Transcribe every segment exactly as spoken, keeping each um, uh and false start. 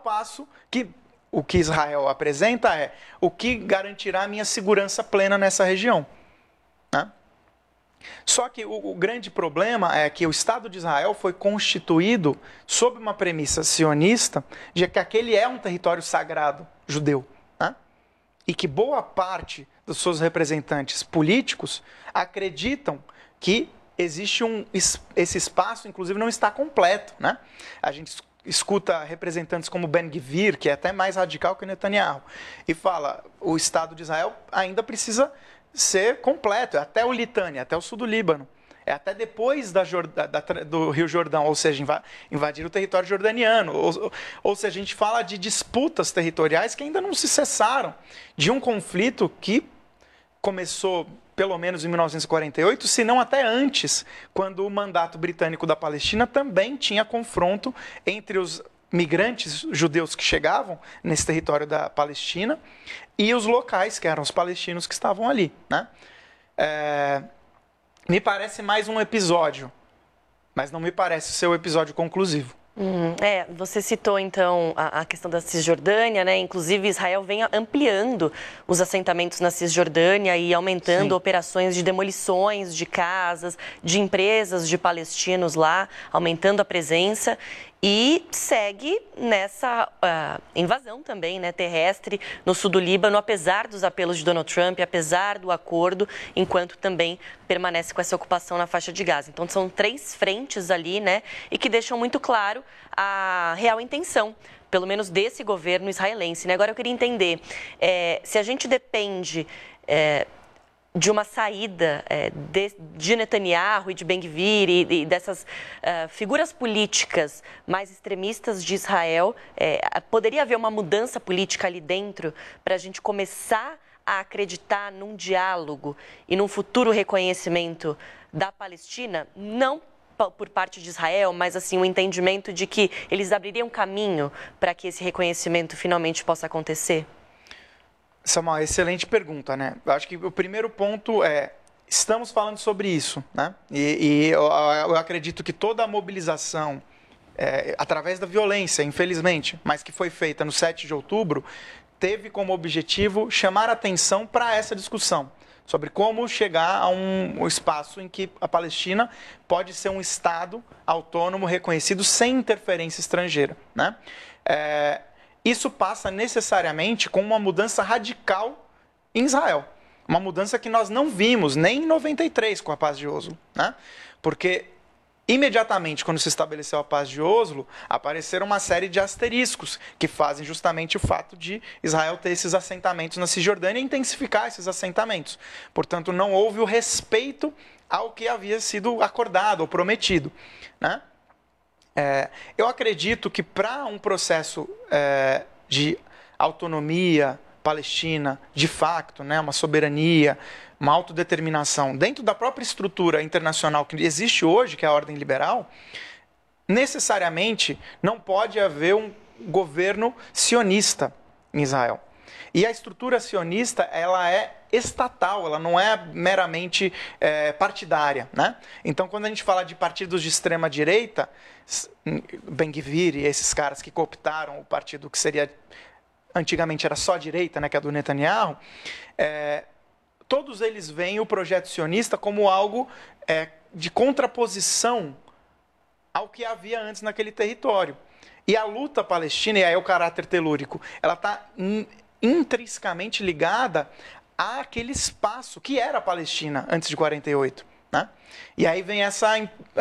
passo que o que Israel apresenta é o que garantirá a minha segurança plena nessa região. Né? Só que o, o grande problema é que o Estado de Israel foi constituído sob uma premissa sionista de que aquele é um território sagrado judeu. Né? E que boa parte dos seus representantes políticos acreditam que existe um... Esse espaço, inclusive, não está completo. Né? A gente escuta representantes como Ben-Gvir, que é até mais radical que Netanyahu, e fala o Estado de Israel ainda precisa ser completo, é até o Litânia, até o sul do Líbano, é até depois da, da, da, do Rio Jordão, ou seja, invadir o território jordaniano, ou, ou seja, a gente fala de disputas territoriais que ainda não se cessaram, de um conflito que começou pelo menos em mil novecentos e quarenta e oito, se não até antes, quando o mandato britânico da Palestina também tinha confronto entre os migrantes judeus que chegavam nesse território da Palestina e os locais, que eram os palestinos que estavam ali. Né? É, me parece mais um episódio, mas não me parece ser o episódio conclusivo. Hum, é, você citou então a, a questão da Cisjordânia, né? Inclusive Israel vem ampliando os assentamentos na Cisjordânia e aumentando Sim. operações de demolições de casas, de empresas de palestinos lá, aumentando a presença. E segue nessa uh, invasão também, né, terrestre no sul do Líbano, apesar dos apelos de Donald Trump, apesar do acordo, enquanto também permanece com essa ocupação na faixa de Gaza. Então são três frentes ali, né, e que deixam muito claro a real intenção, pelo menos desse governo israelense. Né? Agora eu queria entender, é, se a gente depende... É, de uma saída é, de, de Netanyahu e de Ben-Gvir e, e dessas uh, figuras políticas mais extremistas de Israel, é, poderia haver uma mudança política ali dentro para a gente começar a acreditar num diálogo e num futuro reconhecimento da Palestina, não por parte de Israel, mas assim um entendimento de que eles abririam caminho para que esse reconhecimento finalmente possa acontecer? Essa é uma excelente pergunta, né? Eu acho que o primeiro ponto é, estamos falando sobre isso, né? E, e eu, eu acredito que toda a mobilização, é, através da violência, infelizmente, mas que foi feita no sete de outubro, teve como objetivo chamar atenção para essa discussão sobre como chegar a um, um espaço em que a Palestina pode ser um Estado autônomo reconhecido sem interferência estrangeira, né? É, Isso passa necessariamente com uma mudança radical em Israel. Uma mudança que nós não vimos nem em noventa e três com a Paz de Oslo. Né? Porque imediatamente quando se estabeleceu a Paz de Oslo, apareceram uma série de asteriscos que fazem justamente o fato de Israel ter esses assentamentos na Cisjordânia e intensificar esses assentamentos. Portanto, não houve o respeito ao que havia sido acordado ou prometido. Né? É, eu acredito que para um processo é, de autonomia palestina, de facto, né, uma soberania, uma autodeterminação dentro da própria estrutura internacional que existe hoje, que é a ordem liberal, necessariamente não pode haver um governo sionista em Israel. E a estrutura sionista, ela é estatal, ela não é meramente é, partidária. Né? Então, quando a gente fala de partidos de extrema-direita, Ben-Gvir e esses caras que cooptaram o partido que seria, antigamente era só direita, né, que é do Netanyahu, é, todos eles veem o projeto sionista como algo é, de contraposição ao que havia antes naquele território. E a luta palestina, e aí o caráter telúrico, ela está intrinsecamente ligada àquele espaço que era a Palestina antes de quarenta e oito. Né? E aí vem essa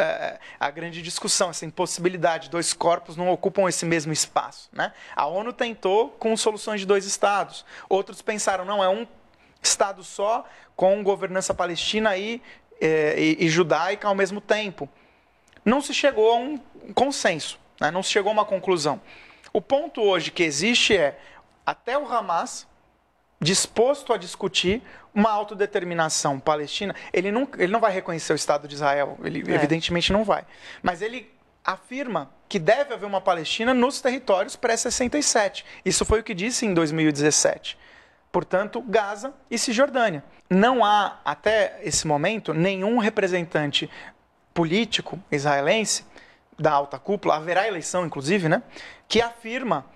a grande discussão, essa impossibilidade, dois corpos não ocupam esse mesmo espaço. Né? A ONU tentou com soluções de dois estados, outros pensaram, não, é um estado só com governança palestina e, e, e judaica ao mesmo tempo. Não se chegou a um consenso, né? Não se chegou a uma conclusão. O ponto hoje que existe é até o Hamas disposto a discutir uma autodeterminação palestina, ele não, ele não vai reconhecer o Estado de Israel, ele é. evidentemente não vai. Mas ele afirma que deve haver uma Palestina nos territórios pré-sessenta e sete. Isso foi o que disse em dois mil e dezessete. Portanto, Gaza e Cisjordânia. Não há, até esse momento, nenhum representante político israelense da alta cúpula, haverá eleição, inclusive, né, que afirma